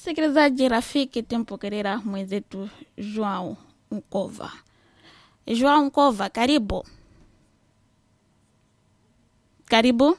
Msikilizaji rafiki, tempokelera mwenzetu João Nkova. João Nkova, karibu. Karibu.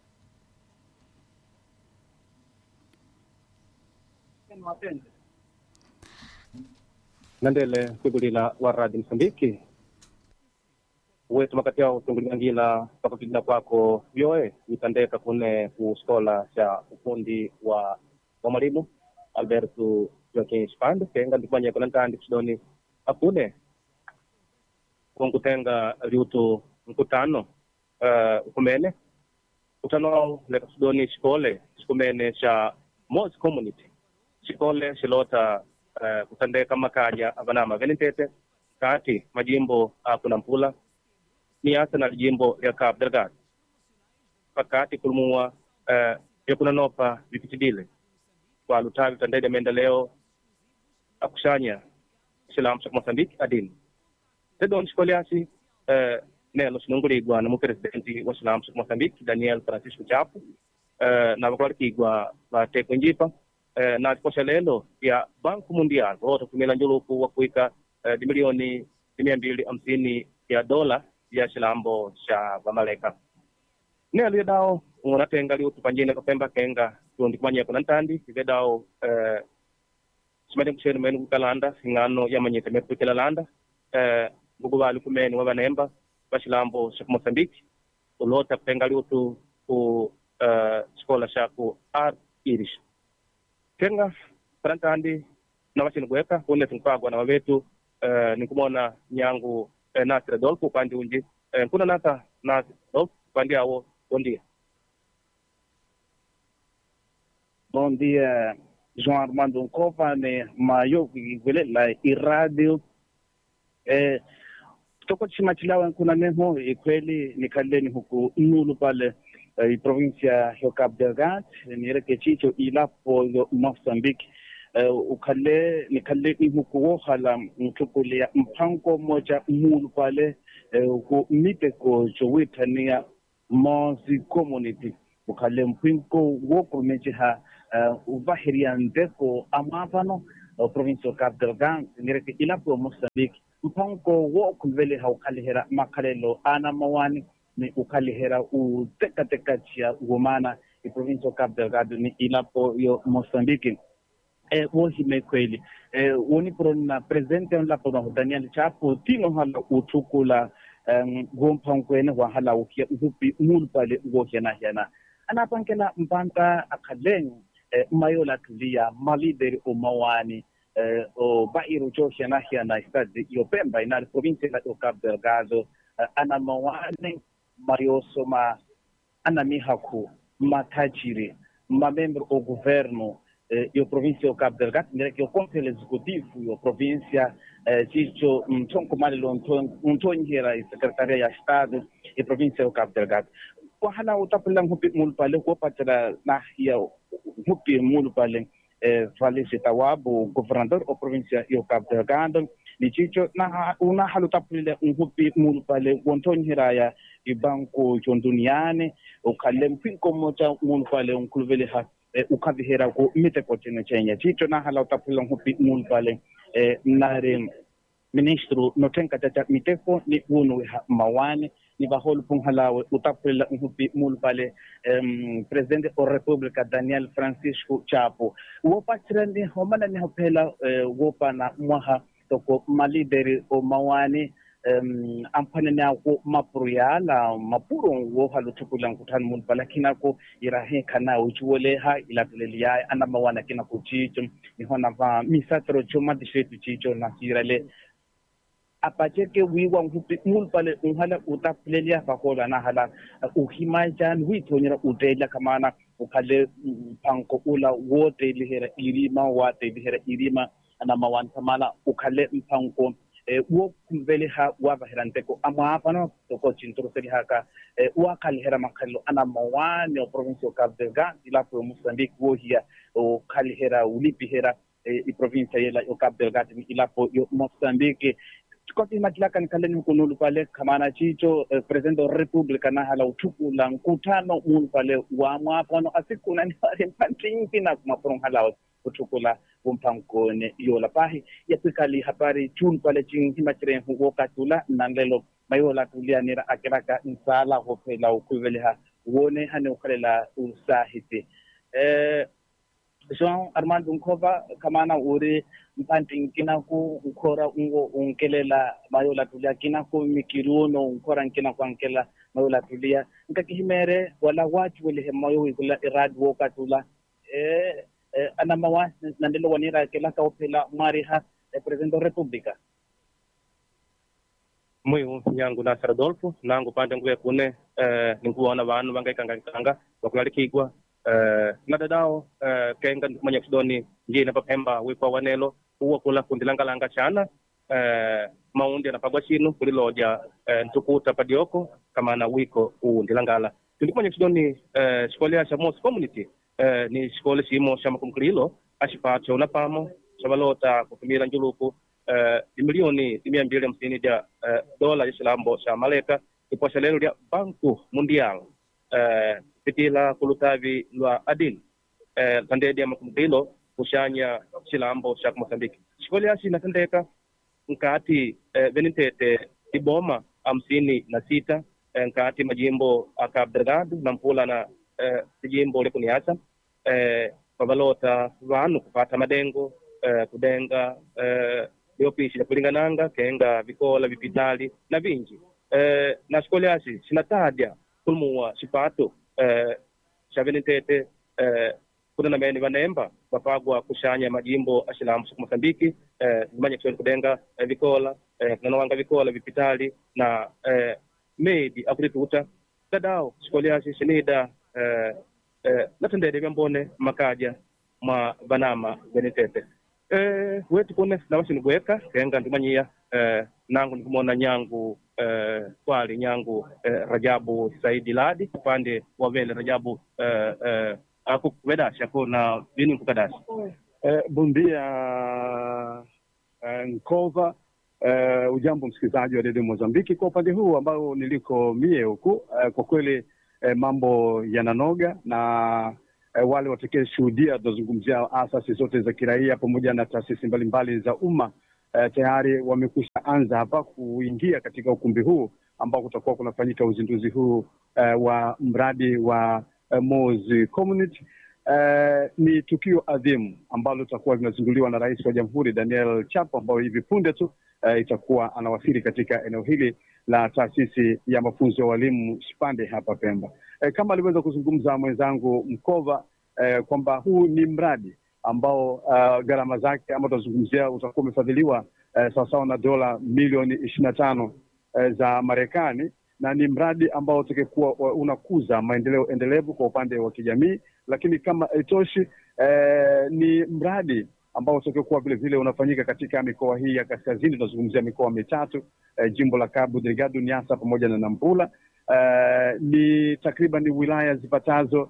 Nandele kwigulila wa Radio Msambiki wetu makati yao tungulingila pakapigila kwako vyoe mitandeka kune ku skola cha ufundi wa mwalimu Alberto Joaquim Spando kenga ndifanya kuna ntandi kudoni akune kungutenga liutu mkutano ukumene utano leka kudoni shikole shikumene cha Moz Community shikole shilota kutandeka makaja abanama venitete kati majimbo kuna mpula ni hasa na jimbo ya Cabo Delgado pakati kulumua ya kuna nopa vipitidile kwa lutavi tandede maendeleo akushanya Silamu cha Mozambique adini tedo nshikoliasi nelo sinunguligwa na mupresidenti wa Silamu cha Mozambique Daniel Francisco Chapo na wakularikigwa bateko njipa na kosha lelo ya Banku Mundial wote kumila njuluku wa kuika di milioni 250 ya dola ya shilambo cha Bamaleka. Nelo yedao unatenga liutu panjine kapemba kenga tundi kumanya kuna ntandi yedao simade kusheni menu kukalanda ingano ya manyete mepu kila landa bugubali kumeni wabanemba bashilambo cha Mozambique ulota kutenga liutu ku skola shaku Art Irish kenga parantandi na wachini kuweka kune tungpagwa na wawetu nikumona nyangu Nasir Adolfo pandi unji kuna nata Nasir Adolfo pandi awo bondia. Bom dia, João Armando Nkova ne mayo kwigwele la iradio toko chimachilawa kuna neho ikweli nikaleni huku nulu pale provincia ya Cabo Delgado nireke chicho ilapo yo Mozambique nikalle huku hala mtukulia mpango moja mulu pale ku miteko chowitania Moz Community ukalle mpingo woko mejiha uvahiria ndeko amapano provincia ya Cabo Delgado nireke ilapo Mozambique mpango woko vele haukalihera makalelo ana mawani ni ukalihera uteka chia ugomana provincia ya Cabo Delgado ni ilapo yo Mozambique wohi mekweli woni prona presente on la pono Daniel Chapo tino hala utukula gompankwene wa hala ukia uhupi mulpale wohena hena anapankela mpanta akalen mayola tulia malideri o mawani o bairu joshena hena stadi yo Pemba ina provincia la Cabo Delgado ana mawani mayosoma ana mihaku matajiri mamembro o governo yo provincia o Cabo Delgado ndireke o conselho executivo yo provincia chicho mtonko malilo mtonhera secretaria ya estado e provincia o Cabo Delgado kwa hala utapela hupi mulpale ko patela na ya hupi mulpale Valese Tawabo governador o provincia yo Cabo Delgado ni chicho na una halu tapela hupi mulpale mtonhera ya ibanko chonduniane o kalem pinko mocha mulpale unkulvele ha ukavihera ko miteko chenye chicho na hala utapula hupi mulpale nare ministro notenka tata miteko ni unu mawani ni bahol pung halawe utapula hupi mulpale presidente o republica Daniel Francisco Chapo wopa trende homana ni hopela wopa na mwaha toko malideri o mawani ampane na ko mapuruyala mapuro wo halutukula kutan mulpala kinako irahe kana uchuole ha ilatulelia ana mawana kinako chicho ni hona va misatro choma dishetu chicho na kirale apacheke wiwa mfupi mulpale unhala utaplelia fakola na hala uhimajan witonyera utela kamana ukale panko ula wote lihera irima wate lihera irima ana mawana kamana ukale mpanko wo kumvele ha wabahiranteko amapano toko chintoro seri haka wakalihera makallo ana mawani o provincia o Cabo Delgado ilapo Mozambique wo hia o kalihera ulipihera i provincia yela o Cabo Delgado ilapo yo Mozambique Koti matilaka nikaleni mkunulu pale kamana chicho presidente wa republika na hala utukula mkutano munu pale wa mwapano asiku na nipare mpantingi na kumaporong hala kutukula umpangone yola pahi ya pikali habari chun pale ching himachire wakatula nandelo mayola tulia nira akiraka insala hopela ukuveleha wone hane ukalela usahiti Jean Armand Nkova kamana uri mpanting kinaku ukora ungo unkelela mayola tulia kinaku mikiruno ukora kinaku ankela mayola tulia nkakihimere wala watu wele mayo ikula irad wakatula ana mawa nandelo wanira kela kaopela mariha presidente da República Muyu nyangu na Saradolfo nangu pande nguye kune ninkuona vanu vangaikanga wakulalikigwa nadadao kenga ndikumanya kudoni njina papemba wikwa wanelo uwa kula kundilangalanga chana maundi anapagwa chinu kuliloja ntukuta padioko kama na wiko ndilangala ndikumanya kudoni shikole ya Mos Community ni shikole shimo shama kumkulilo ashipacho unapamo shabalota kutumira njuluku milioni 250 ya dola yishilambo sha maleka iposha lelo ya Banku Mundial pitila kulutavi lwa adil tandedi ya makumdilo kushanya shilambo sha Mozambique shikoli yashi natendeka nkati venitete iboma 56 nkati majimbo akabrigadu na mpula na jimbo lekuniasa pabalota vanu kupata madengo kudenga yopishi na kulingananga kenga vikola vipitali na vingi na shikoli yashi sinatadia kulmuwa shipato shavenitete kuna na meni vanemba wapagwa kushanya majimbo ashilamu suku Mozambiki zimanya kusoni kudenga vikola nanawanga vikola vipitali na medi akurituta dadao shikoli yashi shinida natendede vyambone makaja ma vanama venitete wetu kune na wasi nigueka kenga ndumanyia nangu nikumona nyangu kwali nyangu Rajabu Saidi Ladi upande wa vele Rajabu akukvedasha kuna vini kukadasha Bom dia Nkova ujambo msikilizaji wa Radio Mozambiki kwa upande huu ambao niliko mie huku kwa kweli mambo yananoga na wale watekee shuhudia tunazungumzia asasi zote za kiraia pamoja na taasisi mbalimbali za umma tayari wamekwisha anza hapa kuingia katika ukumbi huu ambao kutakuwa kunafanyika uzinduzi huu wa mradi wa Mos Community. Ni tukio adhimu ambalo litakuwa linazinduliwa na Rais wa Jamhuri Daniel Chapo ambao hivi punde tu itakuwa anawasili katika eneo hili la taasisi ya mafunzo ya walimu Spande hapa Pemba. Kama aliweza kuzungumza mwenzangu Mkova kwamba huu ni mradi ambao gharama zake ama tutazungumzia utakuwa umefadhiliwa sawasawa na dola milioni 25 za Marekani, na ni mradi ambao utakayekuwa unakuza maendeleo endelevu kwa upande wa kijamii, lakini kama itoshi ni mradi ambao utakayekuwa vile vile unafanyika katika mikoa hii ya kaskazini. Tunazungumzia mikoa mitatu, jimbo la Cabo Delgado, Niassa pamoja na Nampula. Ni takriban wilaya zipatazo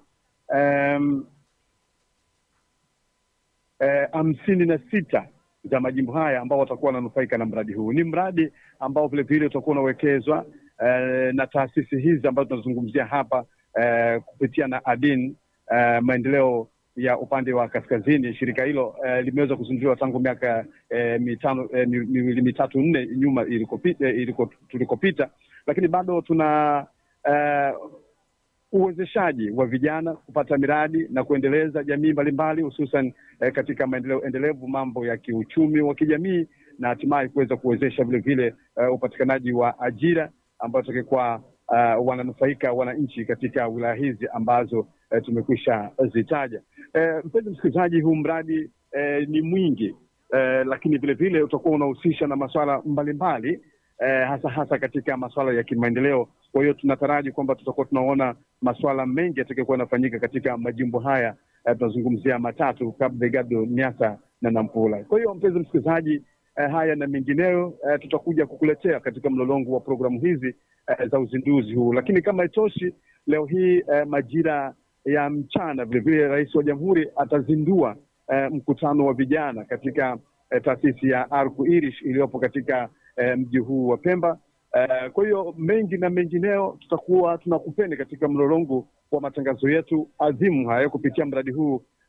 56 za majimbo haya ambao watakuwa wananufaika na mradi huu. Ni mradi ambao vile vile utakuwa unawekezwa na taasisi hizi ambazo tunazungumzia hapa kupitia na ADIN maendeleo ya upande wa kaskazini. Shirika hilo limeweza kuzinduliwa tangu miaka mitatu nne nyuma tulikopita, lakini bado tuna uwezeshaji wa vijana kupata miradi na kuendeleza jamii mbalimbali hususan katika maendeleo endelevu, mambo ya kiuchumi wa kijamii, na hatimaye kuweza kuwezesha vile vile upatikanaji wa ajira ambazo takikuwa wananufaika wananchi katika wilaya hizi ambazo tumekwisha zitaja. Mpenzi msikilizaji, huu mradi ni mwingi lakini vile vile utakuwa unahusisha na masuala mbalimbali hasa katika masuala ya kimaendeleo. Kwa hiyo tunataraji kwamba tutakuwa tunaona masuala mengi yatakayokuwa yanafanyika katika majimbo haya. Tunazungumzia matatu: Cabo Delgado, Niassa na Nampula. Kwa hiyo mpenzi msikilizaji, haya na mengineyo tutakuja kukuletea katika mlolongo wa programu hizi za uzinduzi huu. Lakini kama itoshi, leo hii majira ya mchana vile vile Rais wa Jamhuri atazindua mkutano wa vijana katika taasisi ya Arco Iris iliyopo katika mji huu wa Pemba. Kwa hiyo mengi na mengineo tutakuwa tunakupeni katika mlolongo wa matangazo yetu adhimu haya kupitia mradi huu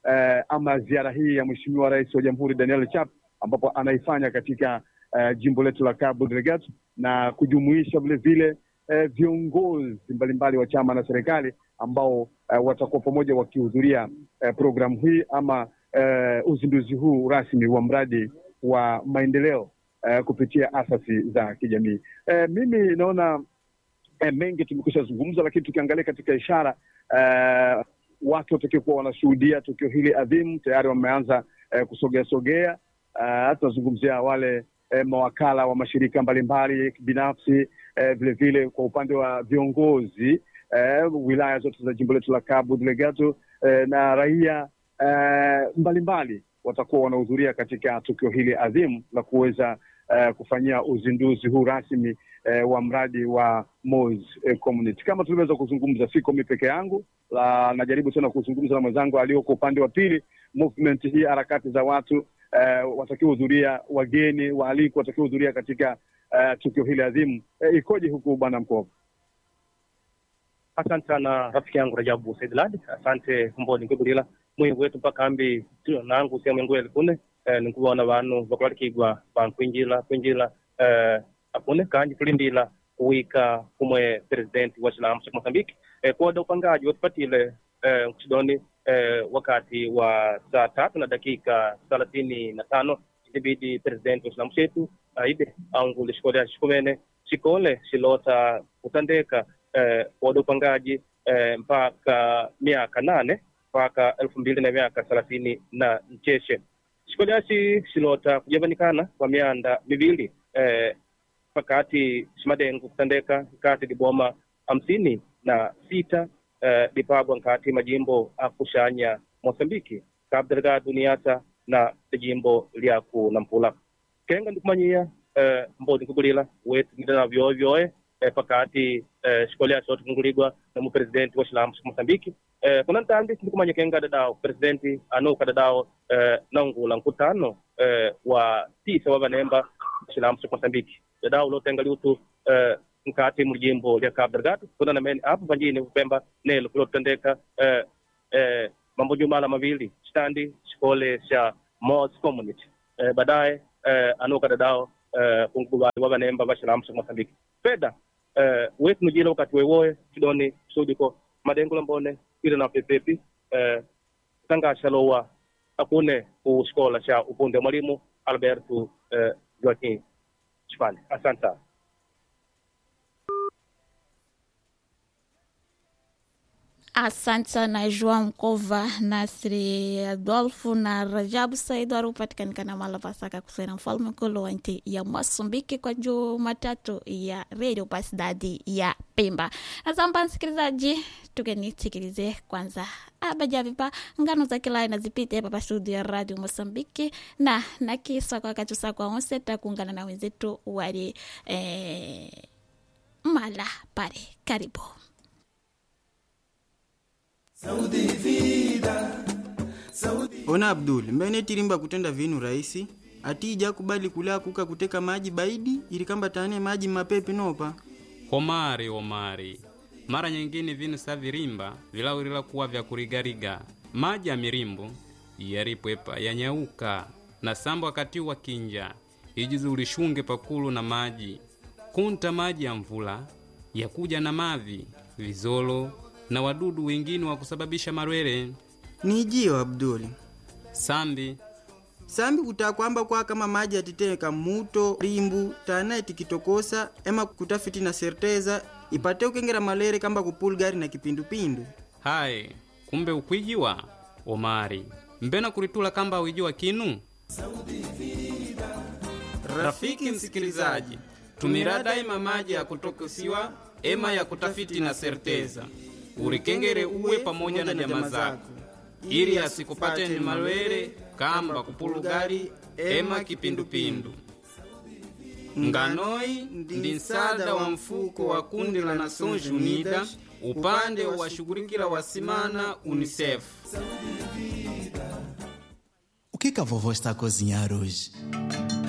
ama ziara hii ya Mheshimiwa Rais wa Jamhuri Daniel Chap, ambapo anaifanya katika jimbo letu la Cabo Delgado na kujumuisha vile vile viongozi mbalimbali wa chama na serikali ambao watakuwa pamoja wakihudhuria programu hii ama uzinduzi huu rasmi wa mradi wa maendeleo kupitia asasi za kijamii. Mimi naona mengi tumekwisha zungumza, lakini tukiangalia katika ishara watu watakiokuwa wanashuhudia tukio hili adhimu tayari wameanza kusogea. Tunazungumzia wale mawakala wa mashirika mbalimbali binafsi, vile vile kwa upande wa viongozi wilaya zote za jimbo letu la Cabo Delgado na raia mbalimbali watakuwa wanahudhuria katika tukio hili adhimu la kuweza kufanyia uzinduzi huu rasmi wa mradi wa Moz Community. Kama tuliweza kuzungumza, siko mimi peke yangu, najaribu tena kuzungumza na mwenzangu aliyoko upande wa pili. Movement hii, harakati za watu watakihudhuria, wageni waalikwa watakihudhuria katika tukio hili adhimu, ikoje huku bwana Mkova? Asante sana rafiki yangu Rajabu Saidladi, asante mboni ngibulila mwengu wetu mpaka ambi nangu siya mwengu elikune nikuona wanu bakwalikigwa bankwinjila akune kanji tulindila kuwika kumwe presidenti wa Chilamu cha Mozambique kuoda upangaji watupatile kuchidoni wakati wa saa 3:35 ilibidi presidenti wa Chilamu chetu aide aungule shikole shikumene shikole shilota kutandeka kuoda upangaji mpaka miaka 8 mpaka 2030 na mcheshe. Shikoliashi shilota kujabanikana kwa mianda mibili pakati shimadengu kutandeka kati diboma 56 dipabwa nkati majimbo akushanya Mozambiki, Cabo Delgado Niassa na jimbo liaku Nampula. Kenga ndikumanyia mbodi kubulila wetu ndana vyoe pakati shikoliashi watu kunguligwa na mu presidenti wa Chilamu cha Mozambiki. Kuna ntambi ndikumanya kenga dadao presidenti anuka dadao naungula nkutano wa 9 wa vanemba Chilamu cha Mozambiki. Dadao lotenga liutu nkati mu jimbo lya Cabo Delgado kuna na meni hapo vanjini upemba nelo kulotendeka mambo jumala mavili standi shikole sha Moz Community. Baadaye anuka dadao kungubali wa vanemba wa Chilamu cha Mozambiki. Feda wetu nujila wakati wewoe kidoni sudiko madengo mbone ile na pepepi tangasha lowa akune ku shikola sha upunde mwalimu Alberto Joaquim Chipande. Asante. Asante sana João Mkova, Nasri Adolfo na Rajabu Said warupatikana na Malavasaka kusena mfalme koloanti ya Mozambiki kwa Jumatatu ya Radio Pasidadi ya Pemba. Asamba msikilizaji, tukenisikilize kwanza abajavipa ngano za kila na zipite hapa studio ya Radio Mozambiki na kisa kwa katusa kwa onseta kuungana na wenzetu wali mala pare. Karibu. Ona Abdul, mbene tirimba kutenda vinu raisi atija kubali kula kuka kuteka maji baidi ilikamba tane maji mapepe nopa. Omari mara nyingine vinu savirimba vilawirila kuwa vya kurigariga maji ya mirimbu yaripwepa yanyauka na sambo wakati wa kinja ijizi ulishunge pakulu na maji kunta maji ya mvula yakuja na mavi vizolo na wadudu wengine wa kusababisha marwere. Nijio Abdul. Sambi kutakwamba kwa kama maji atiteka muto rimbu tana itikitokosa ema kutafiti na serteza ipate ukengera malere kamba kupulgari na kipindupindu. Hai, kumbe ukwijiwa Omari. Mbena kuritula kamba uijiwa kinu? Rafiki msikilizaji, tumira daima maji ya kutokosiwa ema ya kutafiti na serteza. Urikengere uwe pamoja na jamaa zako ili asikupate ni malwere kamba kupulugari ema kipindupindu. Nganoi ndi nsada wa mfuko wa kundi la Nações Unidas upande wa shughulikila wasimana UNICEF. O que a vovó está a cozinhar hoje?